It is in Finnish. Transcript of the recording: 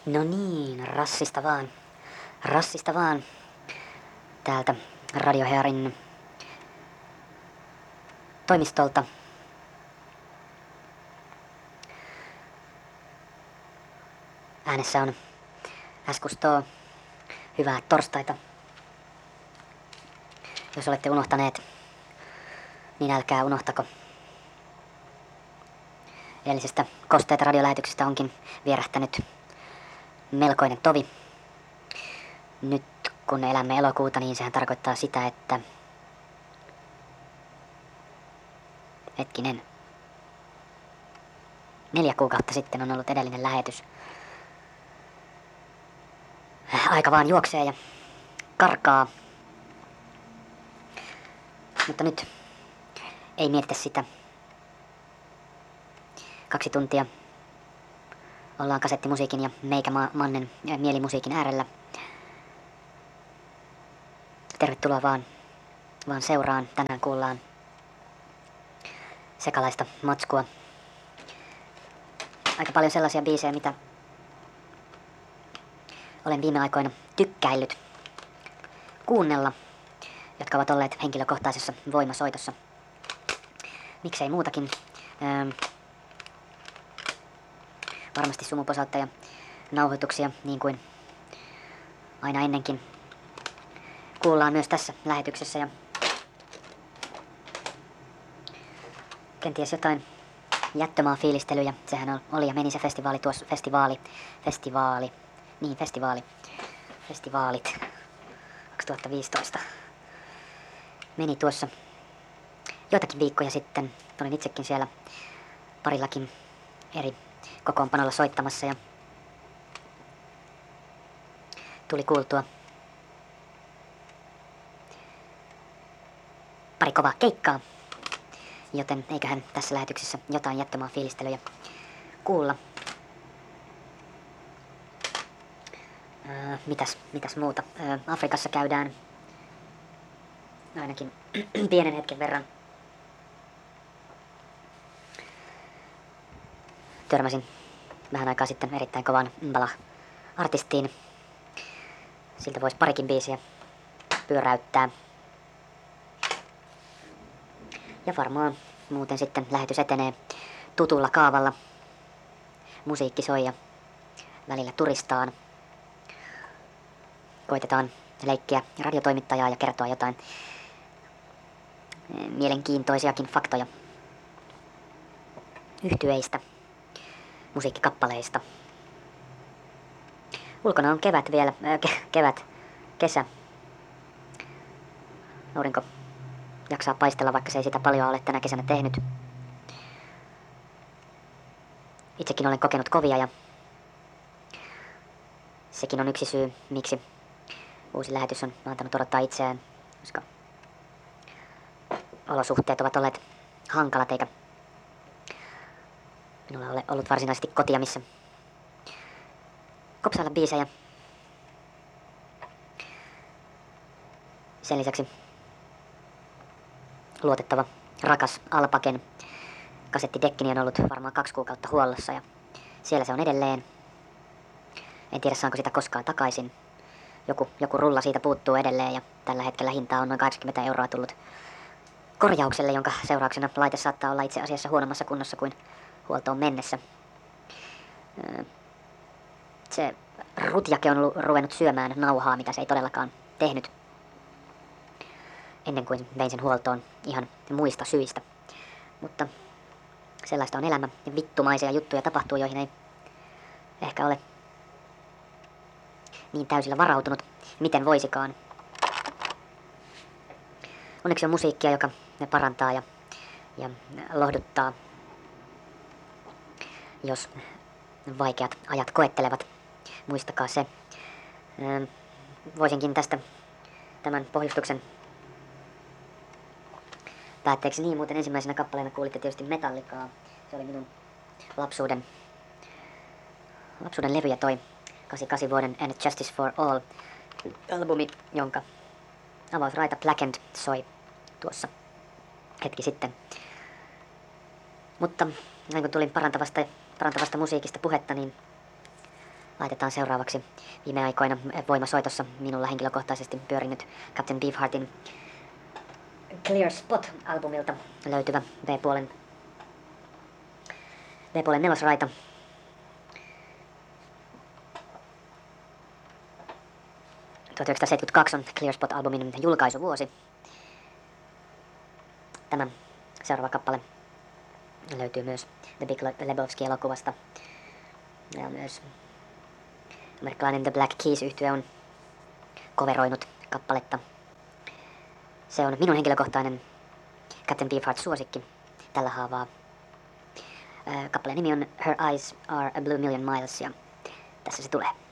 No niin, rassista vaan täältä Radiohearin toimistolta. Äänessä on S. Cousteau. Hyvää torstaita. Jos olette unohtaneet, niin älkää unohtako. Edellisestä kosteita radiolähetyksestä onkin vierähtänyt melkoinen tovi. Nyt kun elämme elokuuta, niin sehän tarkoittaa sitä, että... Hetkinen. 4 kuukautta sitten on ollut edellinen lähetys. Aika vaan juoksee ja karkaa. Mutta nyt ei mietitä sitä. 2 tuntia ollaan kasettimusiikin ja meikä Mannen mielimusiikin äärellä. Tervetuloa vaan seuraan. Tänään kuullaan sekalaista matskua. Aika paljon sellaisia biisejä, mitä olen viime aikoina tykkäillyt kuunnella, jotka ovat olleet henkilökohtaisessa voimasoitossa. Miksei muutakin. Varmasti sumuposautta ja nauhoituksia, niin kuin aina ennenkin, kuullaan myös tässä lähetyksessä. Ja kenties jotain jättömaa-fiilistelyjä. Sehän oli ja meni se festivaali tuossa. Festivaalit 2015. Meni tuossa joitakin viikkoja sitten. Olin itsekin siellä parillakin eri kokoonpanolla soittamassa ja tuli kuultua pari kovaa keikkaa, joten eiköhän tässä lähetyksessä jotain jättömaa fiilistelyjä kuulla. Mitäs muuta? Afrikassa käydään ainakin pienen hetken verran. Törmäsin vähän aikaa sitten erittäin kovaan Mbala-artistiin. Siltä voisi parikin biisiä pyöräyttää. Ja varmaan muuten sitten lähetys etenee tutulla kaavalla. Musiikki soi ja välillä turistaan. Koitetaan leikkiä radiotoimittajaa ja kertoa jotain mielenkiintoisiakin faktoja yhtyeistä, musiikkikappaleista. Ulkona on kevät vielä, kesä. Aurinko jaksaa paistella, vaikka se ei sitä paljon ole tänä kesänä tehnyt. Itsekin olen kokenut kovia ja sekin on yksi syy, miksi uusi lähetys on antanut odottaa itseään, koska olosuhteet ovat olleet hankalat, eikä minulla ole ollut varsinaisesti kotia, missä kopsailla biisejä. Sen lisäksi luotettava, rakas Alpaken kasettidekkini on ollut varmaan 2 kuukautta huollossa ja siellä se on edelleen. En tiedä, saanko sitä koskaan takaisin. Joku rulla siitä puuttuu edelleen ja tällä hetkellä hinta on noin 80 € tullut korjaukselle, jonka seurauksena laite saattaa olla itse asiassa huonommassa kunnossa kuin huoltoon mennessä. Se rutjake on ruvennut syömään nauhaa, mitä se ei todellakaan tehnyt ennen kuin vein sen huoltoon ihan muista syistä. Mutta sellaista on elämä ja vittumaisia juttuja tapahtuu, joihin ei ehkä ole niin täysillä varautunut, miten voisikaan. Onneksi on musiikkia, joka ne parantaa ja lohduttaa, jos vaikeat ajat koettelevat. Muistakaa se. Voisinkin tästä tämän pohjustuksen päätteeksi niin muuten ensimmäisenä kappaleena kuulitte tietysti Metallicaa. Se oli minun lapsuuden levy ja toi 88 vuoden And Justice for All albumi, jonka avausraita Blackened soi tuossa hetki sitten. Mutta näin kun tuli parantavasta musiikista puhetta, niin Laitetaan seuraavaksi viime aikoina voimasoitossa minulla henkilökohtaisesti pyörinyt Captain Beefheartin Clear Spot-albumilta löytyvä V-puolen nelosraita. ...1972 on Clear Spot-albumin julkaisuvuosi. Tämä seuraava kappale löytyy myös The Big Lebowski-elokuvasta. Ja myös amerikkalainen The Black Keys-yhtye on coveroinut kappaletta. Se on minun henkilökohtainen Captain Beefheart-suosikki tällä haavaa. Kappaleen nimi on Her Eyes Are a Blue Million Miles ja tässä se tulee.